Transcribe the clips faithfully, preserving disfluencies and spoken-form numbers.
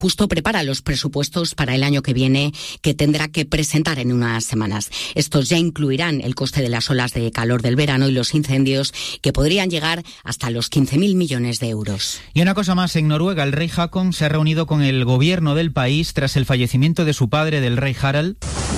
justo prepara los presupuestos para el año que viene, que tendrá que presentar en unas semanas. Estos ya incluirán el coste de las olas de calor del verano y los incendios, que podrían llegar hasta los quince mil millones de euros. Y una cosa más, en Noruega el rey Haakon se ha reunido con el gobierno del país tras el fallecimiento de su padre, del rey Harald.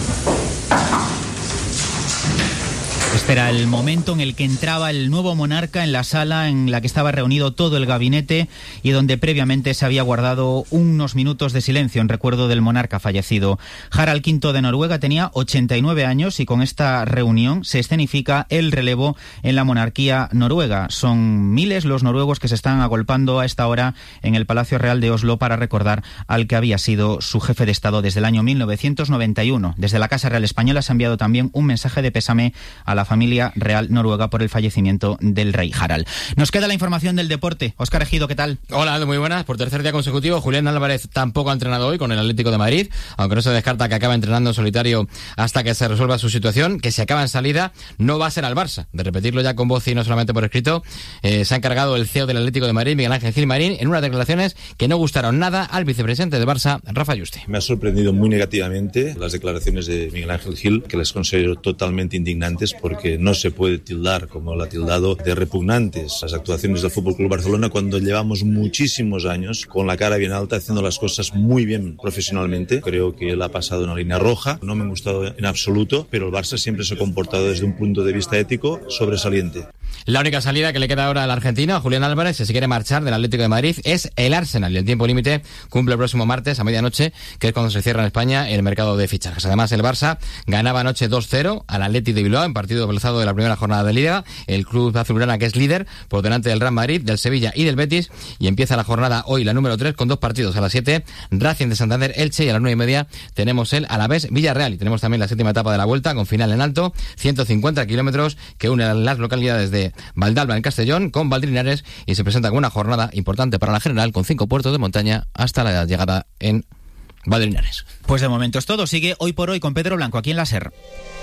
Este era el momento en el que entraba el nuevo monarca en la sala en la que estaba reunido todo el gabinete y donde previamente se había guardado unos minutos de silencio en recuerdo del monarca fallecido. Harald quinto de Noruega tenía ochenta y nueve años y con esta reunión se escenifica el relevo en la monarquía noruega. Son miles los noruegos que se están agolpando a esta hora en el Palacio Real de Oslo para recordar al que había sido su jefe de Estado desde el año mil novecientos noventa y uno. Desde la Casa Real Española se ha enviado también un mensaje de pésame a la familia real noruega por el fallecimiento del rey Harald. Nos queda la información del deporte. Óscar Ejido, ¿qué tal? Hola, Aldo, muy buenas. Por tercer día consecutivo, Julián Álvarez tampoco ha entrenado hoy con el Atlético de Madrid, aunque no se descarta que acabe entrenando en solitario hasta que se resuelva su situación, que si acaba en salida no va a ser al Barça. De repetirlo ya con voz y no solamente por escrito, eh, se ha encargado el C E O del Atlético de Madrid, Miguel Ángel Gilmarín, en unas declaraciones que no gustaron nada al vicepresidente del Barça, Rafa Yuste. Me ha sorprendido muy negativamente las declaraciones de Miguel Ángel Gil, que les considero totalmente indignantes, porque no se puede tildar, como lo ha tildado, de repugnantes las actuaciones del F C Barcelona cuando llevamos muchísimos años con la cara bien alta, haciendo las cosas muy bien profesionalmente. Creo que él ha pasado una línea roja, no me ha gustado en absoluto, pero el Barça siempre se ha comportado desde un punto de vista ético sobresaliente. La única salida que le queda ahora al argentino, a Julián Álvarez, si se quiere marchar del Atlético de Madrid, es el Arsenal. Y el tiempo límite cumple el próximo martes a medianoche, que es cuando se cierra en España el mercado de fichajes. Además, el Barça ganaba anoche dos cero al Athletic de Bilbao en partido aplazado de la primera jornada de Liga. El club azulgrana, que es líder, por delante del Real Madrid, del Sevilla y del Betis. Y empieza la jornada hoy, la número tres, con dos partidos. A las siete, Racing de Santander, Elche, y a las nueve y media tenemos el Alavés Villarreal. Y tenemos también la séptima etapa de la Vuelta, con final en alto, ciento cincuenta kilómetros, que une las localidades de Valdalba en Castellón con Valdrinares, y se presenta como una jornada importante para la general, con cinco puertos de montaña hasta la llegada en Valdrinares. Pues de momento es todo. Sigue Hoy por Hoy con Pedro Blanco aquí en la SER.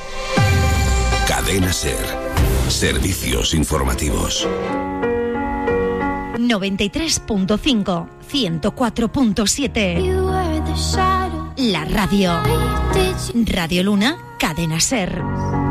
Cadena SER. Servicios informativos. noventa y tres punto cinco, ciento cuatro punto siete. La radio. Radio Luna, Cadena SER.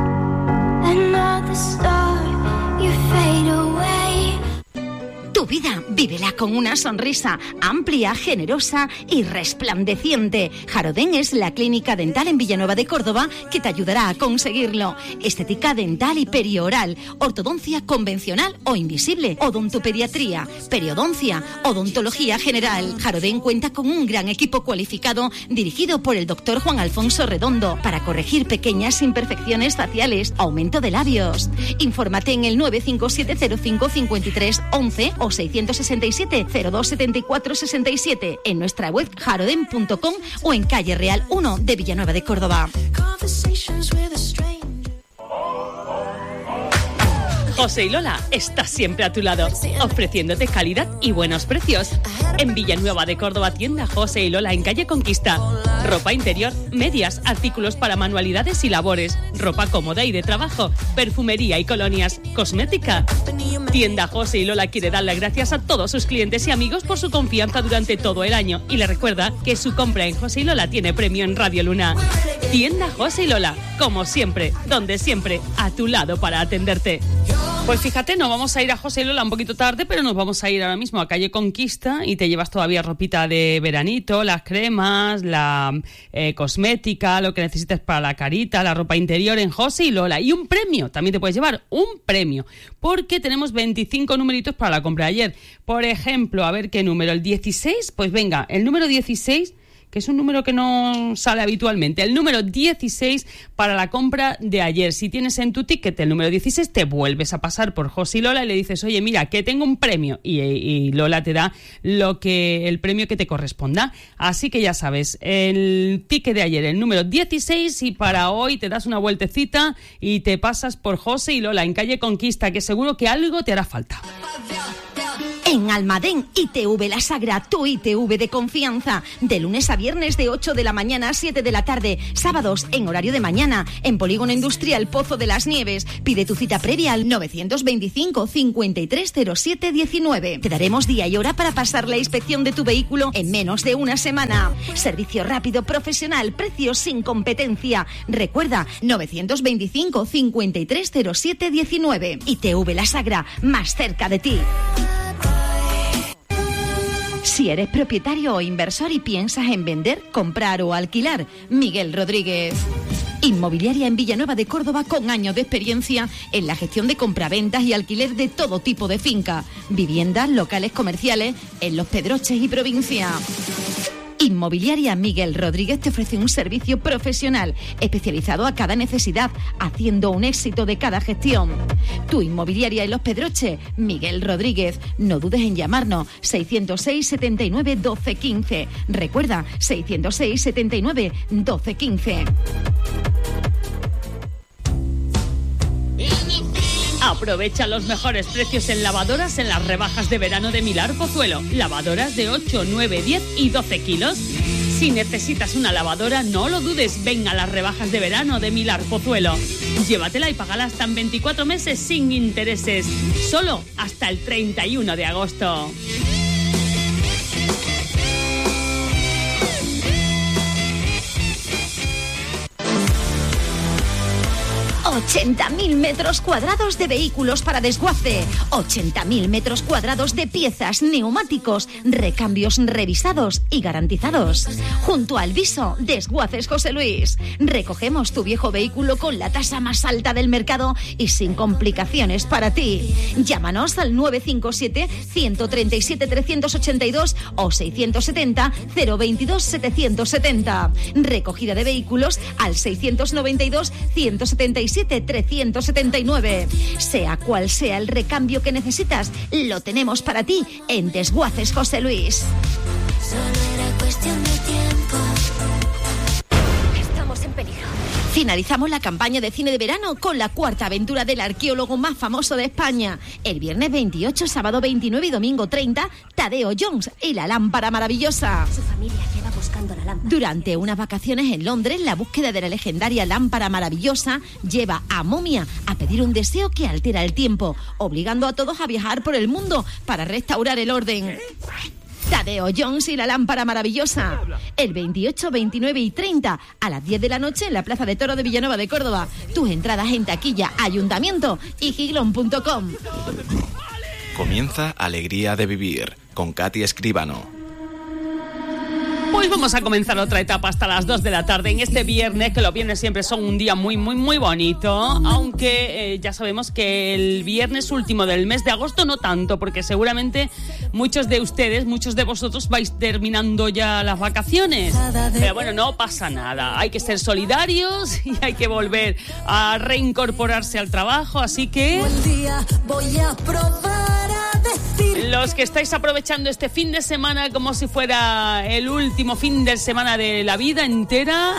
Tu vida, vívela con una sonrisa amplia, generosa y resplandeciente. Jarodén es la clínica dental en Villanueva de Córdoba que te ayudará a conseguirlo. Estética dental y perioral, ortodoncia convencional o invisible, odontopediatría, periodoncia, odontología general. Jarodén cuenta con un gran equipo cualificado dirigido por el doctor Juan Alfonso Redondo para corregir pequeñas imperfecciones faciales, aumento de labios. Infórmate en el nueve cinco siete cero cinco cinco tres once o seiscientos sesenta y siete, cero dos setenta y cuatro sesenta y siete, en nuestra web jarodén punto com o en calle Real uno de Villanueva de Córdoba. José y Lola está siempre a tu lado, ofreciéndote calidad y buenos precios. En Villanueva de Córdoba, tienda José y Lola en calle Conquista. Ropa interior, medias, artículos para manualidades y labores, ropa cómoda y de trabajo, perfumería y colonias, cosmética. Tienda José y Lola quiere darle gracias a todos sus clientes y amigos por su confianza durante todo el año y le recuerda que su compra en José y Lola tiene premio en Radio Luna. Tienda José y Lola, como siempre, donde siempre, a tu lado para atenderte. Pues fíjate, no vamos a ir a José y Lola un poquito tarde, pero nos vamos a ir ahora mismo a calle Conquista y te llevas todavía ropita de veranito, las cremas, la eh, cosmética, lo que necesites para la carita, la ropa interior en José y Lola. Y un premio, también te puedes llevar un premio, porque tenemos veinticinco numeritos para la compra de ayer. Por ejemplo, a ver qué número, el dieciséis, pues venga, el número dieciséis, que es un número que no sale habitualmente. El número dieciséis para la compra de ayer. Si tienes en tu ticket el número dieciséis, te vuelves a pasar por José y Lola y le dices, oye, mira, que tengo un premio. Y, y Lola te da lo que el premio que te corresponda. Así que ya sabes, el ticket de ayer, el número dieciséis, y para hoy te das una vueltecita y te pasas por José y Lola en calle Conquista, que seguro que algo te hará falta. En Almadén, I T V La Sagra, tu I T V de confianza. De lunes a viernes de ocho de la mañana a siete de la tarde. Sábados en horario de mañana. En Polígono Industrial Pozo de las Nieves. Pide tu cita previa al novecientos veinticinco, cincuenta y tres cero siete diecinueve. Te daremos día y hora para pasar la inspección de tu vehículo en menos de una semana. Servicio rápido, profesional, precios sin competencia. Recuerda, novecientos veinticinco, cincuenta y tres cero siete diecinueve. I T V La Sagra, más cerca de ti. Si eres propietario o inversor y piensas en vender, comprar o alquilar, Miguel Rodríguez. Inmobiliaria en Villanueva de Córdoba con años de experiencia en la gestión de compraventas y alquiler de todo tipo de finca, viviendas, locales comerciales en Los Pedroches y provincia. Inmobiliaria Miguel Rodríguez te ofrece un servicio profesional especializado a cada necesidad, haciendo un éxito de cada gestión. Tu inmobiliaria en Los Pedroches, Miguel Rodríguez. No dudes en llamarnos seiscientos seis, setenta y nueve, doce, quince. Recuerda, seiscientos seis, setenta y nueve, doce, quince. Aprovecha los mejores precios en lavadoras en las rebajas de verano de Milar Pozuelo. Lavadoras de ocho, nueve, diez y doce kilos. Si necesitas una lavadora, no lo dudes. Ven a las rebajas de verano de Milar Pozuelo. Llévatela y págala hasta en veinticuatro meses sin intereses. Solo hasta el treinta y uno de agosto. ochenta mil metros cuadrados de vehículos para desguace, ochenta mil metros cuadrados de piezas, neumáticos, recambios revisados y garantizados. Junto al Viso, Desguaces José Luis. Recogemos tu viejo vehículo con la tasa más alta del mercado y sin complicaciones para ti. Llámanos al nueve cinco siete, uno tres siete, tres ocho dos o seiscientos setenta, cero veintidós, setecientos setenta. Recogida de vehículos al seiscientos noventa y dos, ciento setenta y siete, trescientos setenta y nueve. Sea cual sea el recambio que necesitas, lo tenemos para ti en Desguaces José Luis. Solo era cuestión de tiempo. Estamos en peligro. Finalizamos la campaña de cine de verano con la cuarta aventura del arqueólogo más famoso de España. El viernes veintiocho, sábado veintinueve y domingo treinta, Tadeo Jones y la lámpara maravillosa. Su familia lleva buscando la lámpara. Durante unas vacaciones en Londres, la búsqueda de la legendaria lámpara maravillosa lleva a Momia a pedir un deseo que altera el tiempo, obligando a todos a viajar por el mundo para restaurar el orden. Tadeo Jones y la lámpara maravillosa. El veintiocho, veintinueve y treinta a las diez de la noche en la Plaza de Toros de Villanueva de Córdoba. Tus entradas en taquilla, ayuntamiento y giglón punto com. Comienza Alegría de Vivir con Katy Escribano. Pues vamos a comenzar otra etapa hasta las dos de la tarde en este viernes, que los viernes siempre son un día muy, muy, muy bonito, aunque eh, ya sabemos que el viernes último del mes de agosto no tanto, porque seguramente muchos de ustedes, muchos de vosotros vais terminando ya las vacaciones, pero bueno, no pasa nada, hay que ser solidarios y hay que volver a reincorporarse al trabajo, así que Buen día, voy a probar a decir. Los que estáis aprovechando este fin de semana como si fuera el último fin de semana de la vida entera,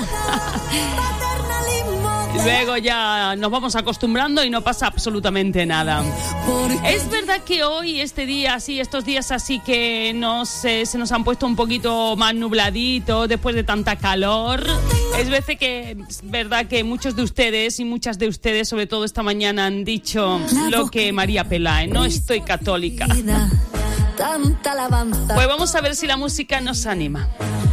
luego ya nos vamos acostumbrando y no pasa absolutamente nada. Es verdad que hoy, este día así, estos días así que nos, eh, se nos han puesto un poquito más nubladitos después de tanta calor. Es verdad que, es verdad que muchos de ustedes y muchas de ustedes, sobre todo esta mañana, han dicho lo que María Peláez: no estoy católica. Tanta alabanza. Pues vamos a ver si la música nos anima.